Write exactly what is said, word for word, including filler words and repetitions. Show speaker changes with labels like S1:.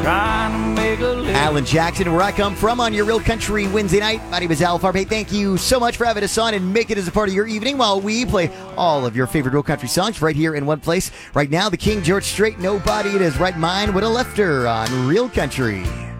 S1: trying to make a living.
S2: Alan Jackson, where I come from on your Real Country Wednesday night. My name is Al Farb. Hey, thank you so much for having us on and make it as a part of your evening while we play all of your favorite Real Country songs right here in one place. Right now, the King George Strait, Nobody in His Right Mind Would Have Left Her on Real Country.